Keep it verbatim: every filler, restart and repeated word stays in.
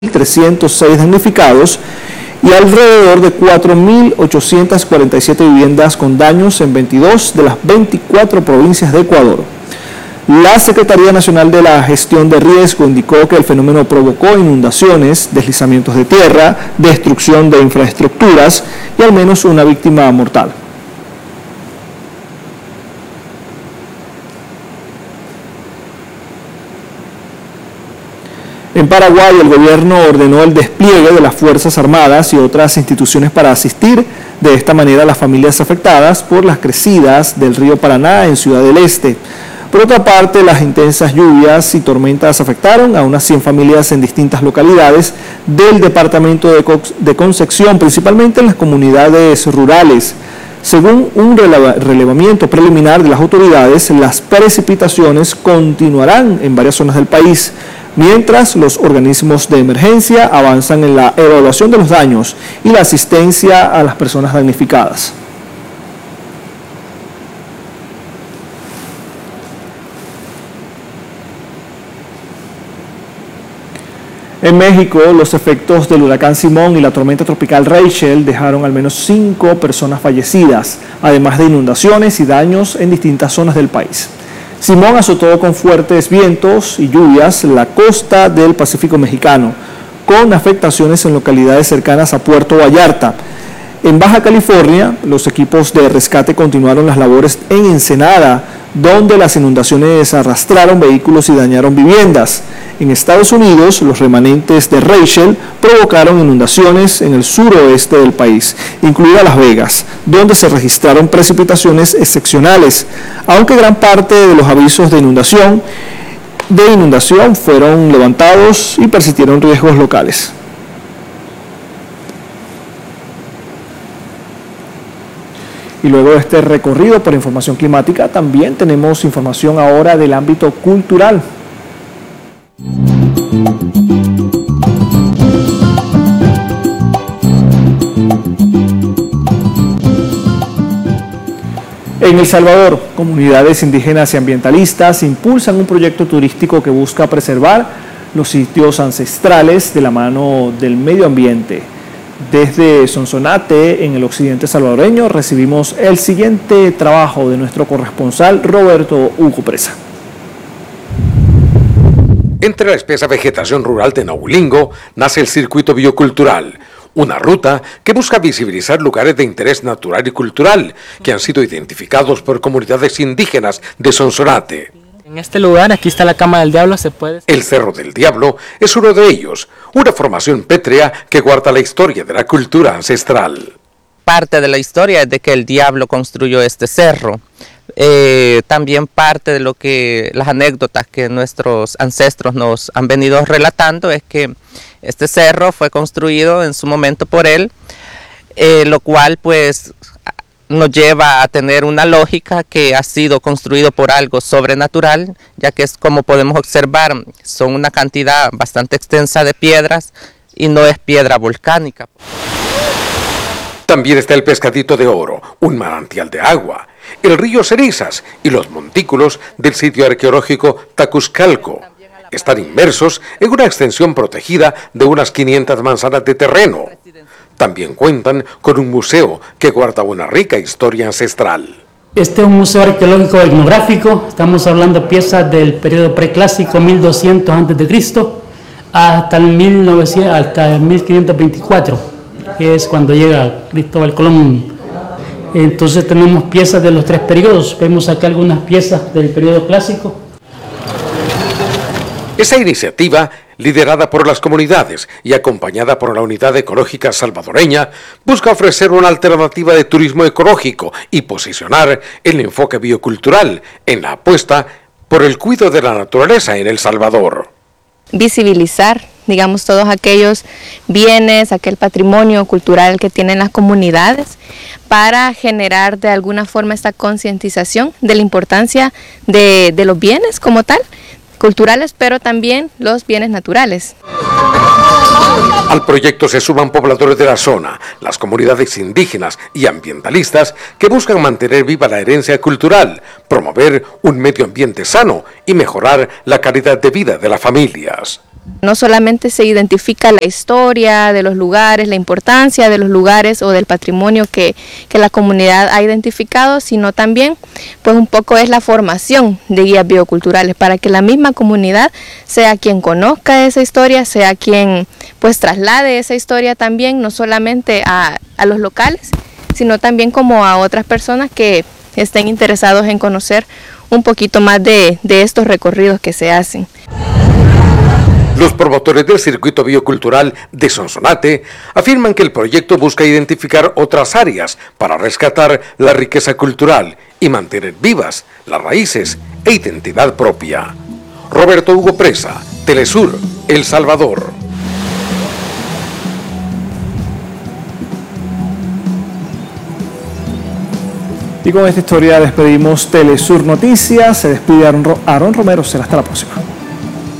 trescientos seis damnificados y alrededor de cuatro mil ochocientas cuarenta y siete viviendas con daños en veintidós de las veinticuatro provincias de Ecuador. La Secretaría Nacional de la Gestión de Riesgo indicó que el fenómeno provocó inundaciones, deslizamientos de tierra, destrucción de infraestructuras y al menos una víctima mortal. En Paraguay, el gobierno ordenó el despliegue de las Fuerzas Armadas y otras instituciones para asistir de esta manera a las familias afectadas por las crecidas del río Paraná en Ciudad del Este. Por otra parte, las intensas lluvias y tormentas afectaron a unas cien familias en distintas localidades del departamento de Concepción, principalmente en las comunidades rurales. Según un relevamiento preliminar de las autoridades, las precipitaciones continuarán en varias zonas del país, mientras los organismos de emergencia avanzan en la evaluación de los daños y la asistencia a las personas damnificadas. En México, los efectos del huracán Simón y la tormenta tropical Rachel dejaron al menos cinco personas fallecidas, además de inundaciones y daños en distintas zonas del país. Simón azotó con fuertes vientos y lluvias la costa del Pacífico mexicano, con afectaciones en localidades cercanas a Puerto Vallarta. En Baja California, los equipos de rescate continuaron las labores en Ensenada, donde las inundaciones arrastraron vehículos y dañaron viviendas. En Estados Unidos, los remanentes de Rachel provocaron inundaciones en el suroeste del país, incluida Las Vegas, donde se registraron precipitaciones excepcionales, aunque gran parte de los avisos de inundación, de inundación fueron levantados y persistieron riesgos locales. Y luego de este recorrido por información climática, también tenemos información ahora del ámbito cultural. En El Salvador, comunidades indígenas y ambientalistas impulsan un proyecto turístico que busca preservar los sitios ancestrales de la mano del medio ambiente. Desde Sonsonate, en el occidente salvadoreño, recibimos el siguiente trabajo de nuestro corresponsal Roberto Hugo Presa. Entre la espesa vegetación rural de Naulingo nace el Circuito Biocultural, una ruta que busca visibilizar lugares de interés natural y cultural que han sido identificados por comunidades indígenas de Sonsonate. En este lugar, aquí está la Cama del Diablo, se puede... El Cerro del Diablo es uno de ellos, una formación pétrea que guarda la historia de la cultura ancestral. Parte de la historia es de que el diablo construyó este cerro. Eh, también parte de lo que las anécdotas que nuestros ancestros nos han venido relatando es que este cerro fue construido en su momento por él, eh, lo cual pues nos lleva a tener una lógica que ha sido construido por algo sobrenatural, ya que es como podemos observar, son una cantidad bastante extensa de piedras y no es piedra volcánica. También está el Pescadito de Oro, un manantial de agua, el río Cerizas y los montículos del sitio arqueológico Tacuzcalco. Están inmersos en una extensin protegida de unas quinientas manzanas de terreno. También cuentan con un museo que guarda una rica historia ancestral. Este es un museo arqueológico etnográfico, estamos hablando de piezas del periodo preclásico mil doscientos antes de Cristo hasta el mil novecientos, hasta el mil quinientos veinticuatro, que es cuando llega Cristóbal Colón. Entonces tenemos piezas de los tres periodos, vemos acá algunas piezas del periodo clásico. Esa iniciativa, liderada por las comunidades y acompañada por la Unidad Ecológica Salvadoreña, busca ofrecer una alternativa de turismo ecológico y posicionar el enfoque biocultural en la apuesta por el cuidado de la naturaleza en El Salvador. Visibilizar, digamos, todos aquellos bienes, aquel patrimonio cultural que tienen las comunidades para generar de alguna forma esta concientización de la importancia de, de los bienes como tal, culturales, pero también los bienes naturales. Al proyecto se suman pobladores de la zona, las comunidades indígenas y ambientalistas que buscan mantener viva la herencia cultural, promover un medio ambiente sano y mejorar la calidad de vida de las familias. No solamente se identifica la historia de los lugares, la importancia de los lugares o del patrimonio que, que la comunidad ha identificado, sino también pues un poco es la formación de guías bioculturales para que la misma comunidad sea quien conozca esa historia, sea quien pues traslade esa historia también, no solamente a, a los locales, sino también como a otras personas que estén interesados en conocer un poquito más de, de estos recorridos que se hacen. Los promotores del circuito biocultural de Sonsonate afirman que el proyecto busca identificar otras áreas para rescatar la riqueza cultural y mantener vivas las raíces e identidad propia. Roberto Hugo Presa, Telesur, El Salvador. Y con esta historia despedimos Telesur Noticias. Se despide Aaron Romero. Será hasta la próxima.